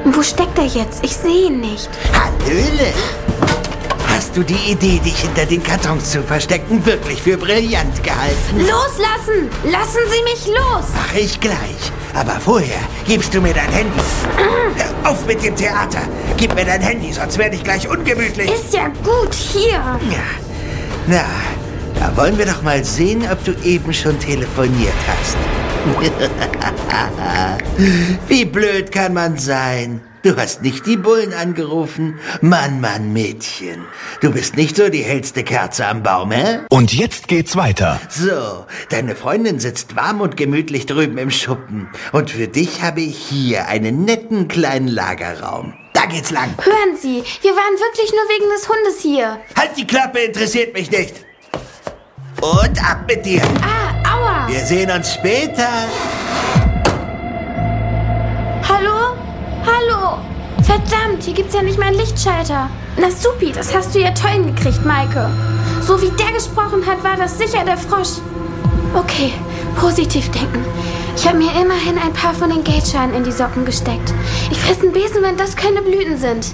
Wo steckt er jetzt? Ich sehe ihn nicht. Hallöle! Hast du die Idee, dich hinter den Kartons zu verstecken, wirklich für brillant gehalten? Loslassen! Lassen Sie mich los! Mach ich gleich. Aber vorher gibst du mir dein Handy. Hör auf mit dem Theater. Gib mir dein Handy, sonst werde ich gleich ungemütlich. Ist ja gut, hier. Ja. Na, da wollen wir doch mal sehen, ob du eben schon telefoniert hast. Wie blöd kann man sein? Du hast nicht die Bullen angerufen. Mann, Mann, Mädchen. Du bist nicht so die hellste Kerze am Baum, hä? Und jetzt geht's weiter. So, deine Freundin sitzt warm und gemütlich drüben im Schuppen. Und für dich habe ich hier einen netten kleinen Lagerraum. Da geht's lang. Hören Sie, wir waren wirklich nur wegen des Hundes hier. Halt die Klappe, interessiert mich nicht. Und ab mit dir. Aua. Wir sehen uns später. Hallo? Hallo? Verdammt, hier gibt's ja nicht mal einen Lichtschalter. Na supi, das hast du ja toll hingekriegt, Maike. So wie der gesprochen hat, war das sicher der Frosch. Okay, positiv denken. Ich habe mir immerhin ein paar von den Geldscheinen in die Socken gesteckt. Ich fress einen Besen, wenn das keine Blüten sind.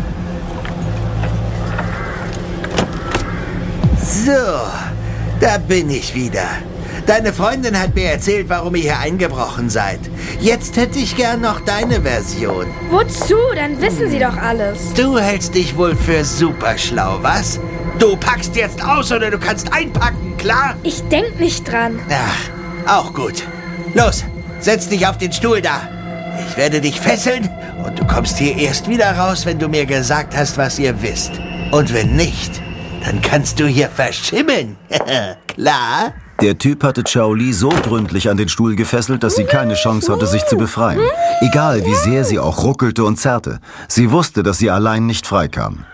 So, da bin ich wieder. Deine Freundin hat mir erzählt, warum ihr hier eingebrochen seid. Jetzt hätte ich gern noch deine Version. Wozu? Dann wissen Sie doch alles. Du hältst dich wohl für super schlau, was? Du packst jetzt aus oder du kannst einpacken, klar? Ich denk nicht dran. Ach, auch gut. Los, setz dich auf den Stuhl da. Ich werde dich fesseln und du kommst hier erst wieder raus, wenn du mir gesagt hast, was ihr wisst. Und wenn nicht, dann kannst du hier verschimmeln. Klar? Der Typ hatte Chao Li so gründlich an den Stuhl gefesselt, dass sie keine Chance hatte, sich zu befreien. Egal, wie sehr sie auch ruckelte und zerrte. Sie wusste, dass sie allein nicht freikam.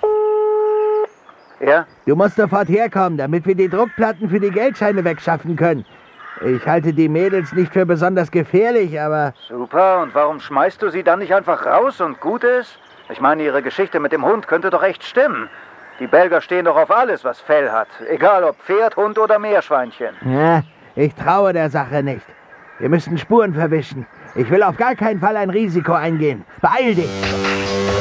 Ja? Du musst sofort herkommen, damit wir die Druckplatten für die Geldscheine wegschaffen können. Ich halte die Mädels nicht für besonders gefährlich, aber... Super, und warum schmeißt du sie dann nicht einfach raus und gut ist? Ich meine, ihre Geschichte mit dem Hund könnte doch echt stimmen. Die Belgier stehen doch auf alles, was Fell hat. Egal ob Pferd, Hund oder Meerschweinchen. Ja, ich traue der Sache nicht. Wir müssen Spuren verwischen. Ich will auf gar keinen Fall ein Risiko eingehen. Beeil dich!